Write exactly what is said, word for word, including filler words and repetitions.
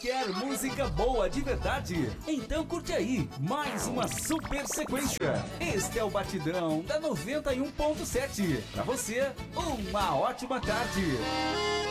Quer música boa de verdade? Então curte aí mais uma super sequência. Este é o Batidão da noventa e um ponto sete. Pra você, uma ótima tarde.